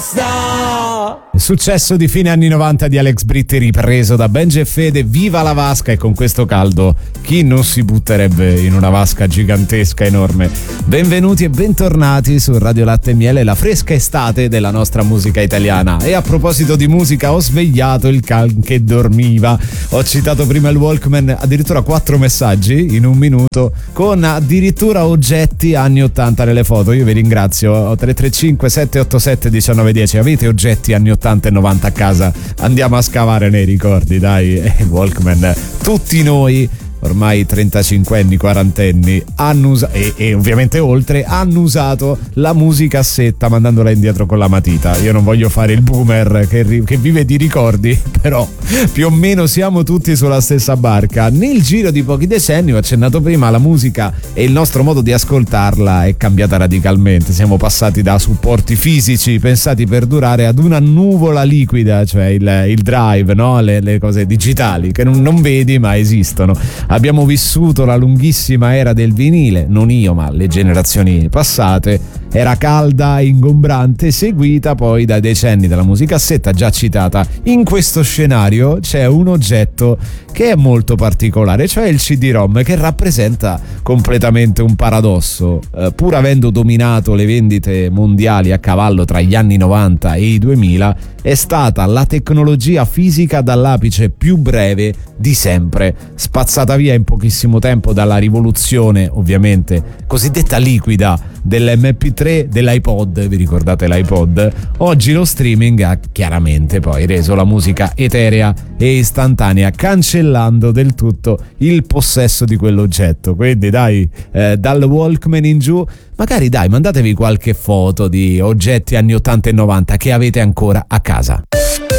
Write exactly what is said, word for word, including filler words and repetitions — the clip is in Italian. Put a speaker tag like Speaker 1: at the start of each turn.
Speaker 1: festa!
Speaker 2: Il successo di fine anni novanta di Alex Britti ripreso da Benji e Fede, viva la vasca, e con questo caldo chi non si butterebbe in una vasca gigantesca, enorme. Benvenuti e bentornati su Radio Latte e Miele, la fresca estate della nostra musica italiana. E a proposito di musica, ho svegliato il can che dormiva. Ho citato prima il Walkman, addirittura quattro messaggi in un minuto con addirittura oggetti anni ottanta nelle foto. Io vi ringrazio. Tre tre cinque sette otto sette uno nove uno zero. Avete oggetti anni ottanta e novanta a casa? Andiamo a scavare nei ricordi, dai. Il Walkman, tutti noi ormai trentacinquenni, quarantenni hanno usato, e, e ovviamente oltre, hanno usato la musicassetta mandandola indietro con la matita. Io non voglio fare il boomer che, ri, che vive di ricordi, però più o meno siamo tutti sulla stessa barca. Nel giro di pochi decenni, ho accennato prima, la musica e il nostro modo di ascoltarla è cambiata radicalmente. Siamo passati da supporti fisici pensati per durare ad una nuvola liquida, cioè il, il drive, no? le, le cose digitali che non, non vedi ma esistono. Abbiamo vissuto la lunghissima era del vinile, non io ma le generazioni passate, era calda e ingombrante, seguita poi dai decenni della musicassetta già citata. In questo scenario c'è un oggetto che è molto particolare, cioè il C D-ROM, che rappresenta completamente un paradosso. Eh, pur avendo dominato le vendite mondiali a cavallo tra gli anni novanta e i duemila, è stata la tecnologia fisica dall'apice più breve di sempre, spazzata via in pochissimo tempo dalla rivoluzione, ovviamente cosiddetta liquida, dell'emme pi tre, dell'iPod. Vi ricordate l'iPod? Oggi lo streaming ha chiaramente poi reso la musica eterea e istantanea, cancellando del tutto il possesso di quell'oggetto. Quindi dai, eh, dal Walkman in giù, magari dai, mandatevi qualche foto di oggetti anni ottanta e novanta che avete ancora a casa.